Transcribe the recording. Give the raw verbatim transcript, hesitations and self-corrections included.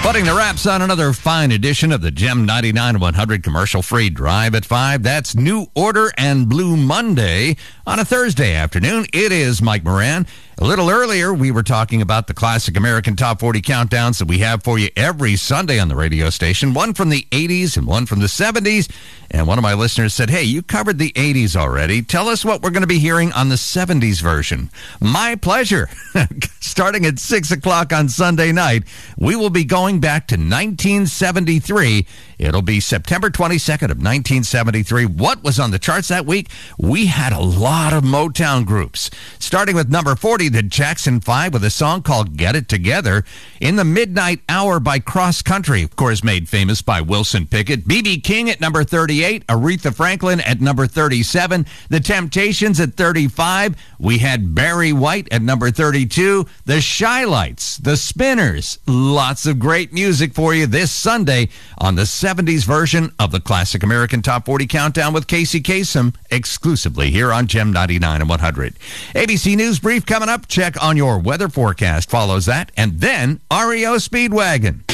Putting the wraps on another fine edition of the Gem ninety-nine one hundred commercial-free Drive at five. That's New Order and Blue Monday on a Thursday afternoon. It is Mike Moran. A little earlier, we were talking about the classic American Top forty countdowns that we have for you every Sunday on the radio station, one from the eighties and one from the seventies. And one of my listeners said, hey, you covered the eighties already. Tell us what we're going to be hearing on the seventies version. My pleasure. Starting at six o'clock on Sunday night, we will be going back to nineteen seventy-three. It'll be September twenty-second of nineteen seventy-three. What was on the charts that week? We had a lot of Motown groups. Starting with number forty, the Jackson Five with a song called Get It Together. In the Midnight Hour by Cross Country, of course made famous by Wilson Pickett. B B King at number thirty-eight. Aretha Franklin at number thirty-seven. The Temptations at thirty-five. We had Barry White at number thirty-two. The Shy-Lights, the Spinners. Lots of great music for you this Sunday on the seventies version of the classic American Top forty Countdown with Casey Kasem, exclusively here on Gem ninety-nine and one hundred. A B C News Brief coming up. Check on your weather forecast follows that. And then R E O Speedwagon.